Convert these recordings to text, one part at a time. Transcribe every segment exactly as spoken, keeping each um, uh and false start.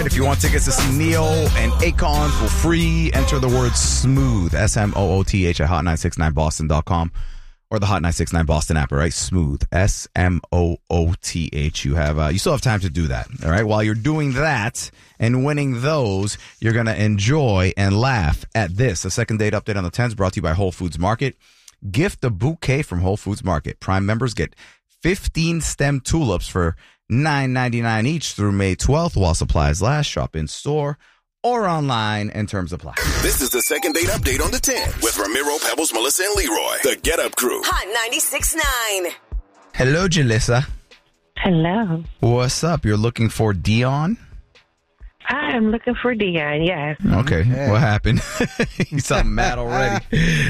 right, if you want tickets to see Neo and Akon for free, enter the word SMOOTH, S M O O T H, at hot nine six nine boston dot com or the Hot nine six nine Boston app, all right? SMOOTH, S M O O T H. You have, uh, you still have time to do that, all right? While you're doing that and winning those, you're going to enjoy and laugh at this. A second date update on the tens brought to you by Whole Foods Market. Gift a bouquet from Whole Foods Market. Prime members get fifteen stem tulips for nine ninety-nine each through May twelfth while supplies last. Shop in store or online, and terms apply. This is the second date update on the ten with Ramiro, Pebbles, Melissa, and Leroy. The Get Up Crew. Hot ninety-six point nine. Hello, Jalissa. Hello. What's up? You're looking for Dion? I'm looking for Dion, yes. Okay. Hey. What happened? You sound mad already.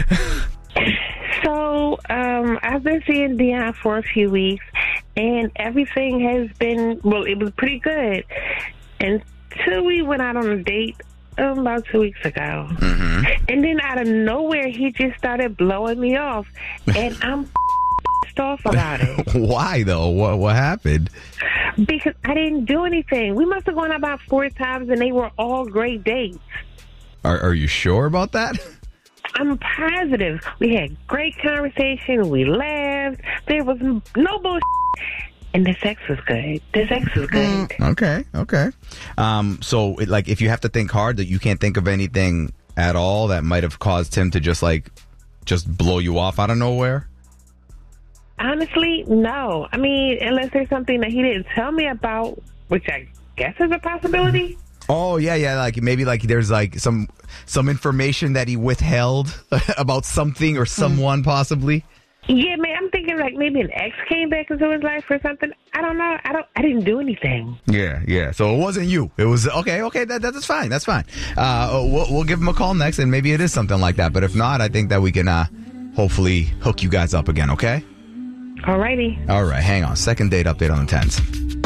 So, um, I've been seeing Dion for a few weeks, and everything has been, well, it was pretty good. Until we went out on a date um, about two weeks ago. Mm-hmm. And then out of nowhere, he just started blowing me off, and I'm pissed off about it. Why, though? What, what happened? Because I didn't do anything. We must have gone out about four times, and they were all great dates. Are, are you sure about that? I'm positive. We had great conversation. We laughed. There was no bullshit. And the sex was good. The sex was good. Mm, okay, okay. Um, so, it, like, if you have to think hard, that you can't think of anything at all that might have caused him to just, like, just blow you off out of nowhere? Honestly, no. I mean, unless there's something that he didn't tell me about, which I guess is a possibility. Oh, yeah, yeah. Like, maybe, like, there's, like, some some information that he withheld about something or someone, possibly. Yeah, man, I'm thinking, like, maybe an ex came back into his life or something. I don't know. I don't. I didn't do anything. Yeah, yeah. So it wasn't you. It was, okay, okay, that, that's fine. That's fine. Uh, we'll, we'll give him a call next, and maybe it is something like that. But if not, I think that we can uh, hopefully hook you guys up again, okay? Alrighty. All right, hang on. Second date update on the tens.